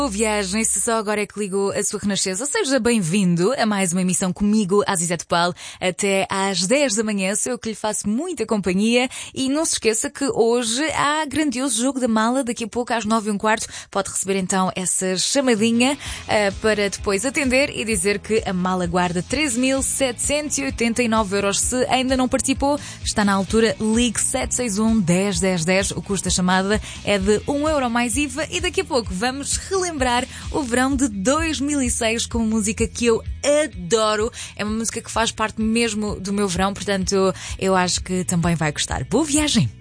Boa viagem, se só agora é que ligou a sua renascença, seja bem-vindo a mais uma emissão comigo, Azizé Topal, até às 10 da manhã, sou eu que lhe faço muita companhia e não se esqueça que hoje há grandioso jogo da mala, daqui a pouco às 9h15, pode receber então essa chamadinha para depois atender e dizer que a mala guarda 13.789€. Se ainda não participou, está na altura, ligue 761 10 10 10, o custo da chamada é de €1 mais IVA e daqui a pouco vamos relembrar o verão de 2006 com uma música que eu adoro. É uma música que faz parte mesmo do meu verão, portanto eu acho que também vai gostar. Boa viagem!